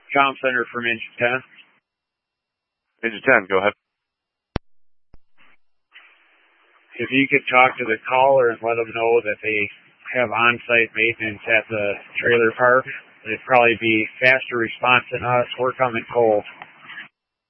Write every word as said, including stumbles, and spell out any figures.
Comm Center from Engine ten. Engine ten, go ahead. If you could talk to the caller and let them know that they have on-site maintenance at the trailer park, it'd probably be faster response than us. We're coming cold.